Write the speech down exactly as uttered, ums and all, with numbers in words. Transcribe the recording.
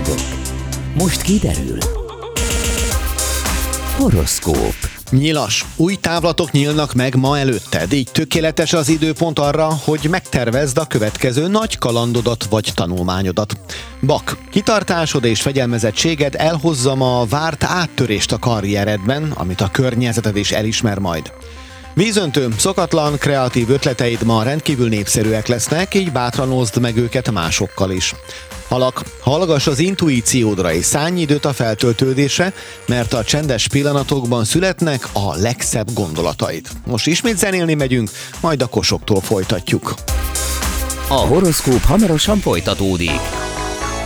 csillagok. Most kiderül. Horoszkóp. Nyilas, új távlatok nyílnak meg ma előtted, így tökéletes az időpont arra, hogy megtervezd a következő nagy kalandodat vagy tanulmányodat. Bak, kitartásod és fegyelmezettséged elhozza ma a várt áttörést a karrieredben, amit a környezeted is elismer majd. Vízöntő, szokatlan, kreatív ötleteid ma rendkívül népszerűek lesznek, így bátran oszd meg őket másokkal is. Halak, hallgass az intuíciódra és szállj időt a feltöltődésre, mert a csendes pillanatokban születnek a legszebb gondolataid. Most ismét zenélni megyünk, majd a kosoktól folytatjuk. A horoszkóp hamarosan folytatódik.